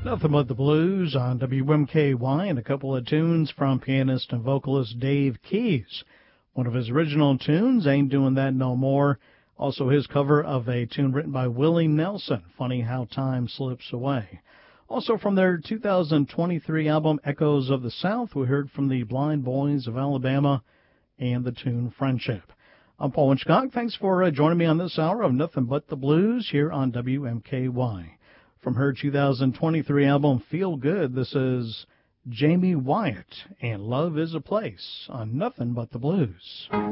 Nothing But the Blues on WMKY, and a couple of tunes from pianist and vocalist Dave Keyes. One of his original tunes, Ain't Doing That No More. Also his cover of a tune written by Willie Nelson, Funny How Time Slips Away. Also from their 2023 album Echoes of the South, we heard from the Blind Boys of Alabama and the tune Friendship. I'm Paul Winchcock. Thanks for joining me on this hour of Nothing But the Blues here on WMKY. From her 2023 album, Feel Good, this is Jamie Wyatt and Love is a Place on Nothing But the Blues.